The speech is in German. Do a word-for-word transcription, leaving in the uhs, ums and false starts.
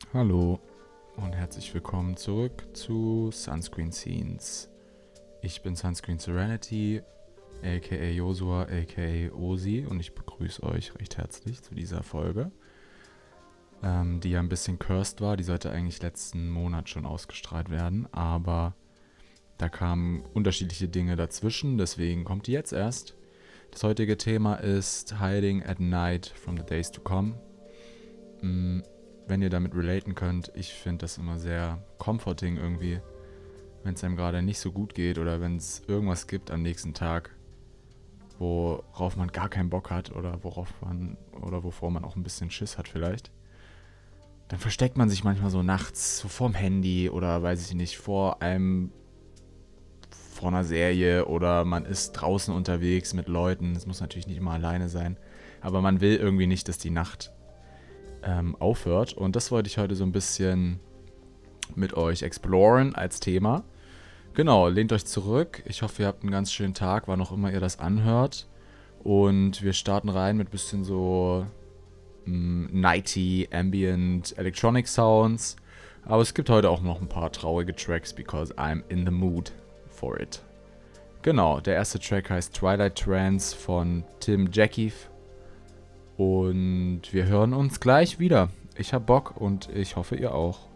Hallo und herzlich willkommen zurück zu Sunscreen Scenes. Ich bin Sunscreen Serenity, aka Josua, aka Osi, und ich begrüße euch recht herzlich zu dieser Folge, ähm, die ja ein bisschen cursed war. Die sollte eigentlich letzten Monat schon ausgestrahlt werden, aber da kamen unterschiedliche Dinge dazwischen, deswegen kommt die jetzt erst. Das heutige Thema ist Hiding at Night from the Days to Come. Mm, Wenn ihr damit relaten könnt, ich finde das immer sehr comforting irgendwie, wenn es einem gerade nicht so gut geht oder wenn es irgendwas gibt am nächsten Tag, worauf man gar keinen Bock hat oder worauf man oder wovor man auch ein bisschen Schiss hat vielleicht. Dann versteckt man sich manchmal so nachts so vorm Handy oder weiß ich nicht, vor einem vor einer Serie oder man ist draußen unterwegs mit Leuten. Es muss natürlich nicht immer alleine sein, aber man will irgendwie nicht, dass die Nacht ähm, aufhört. Und das wollte ich heute so ein bisschen mit euch exploren als Thema. Genau, lehnt euch zurück. Ich hoffe, ihr habt einen ganz schönen Tag, wann auch immer ihr das anhört. Und wir starten rein mit ein bisschen so mh, nighty, ambient, electronic Sounds. Aber es gibt heute auch noch ein paar traurige Tracks, because I'm in the mood for it. Genau, der erste Track heißt Twilight Trance von Tim Jackief. Und wir hören uns gleich wieder. Ich hab Bock und ich hoffe, ihr auch.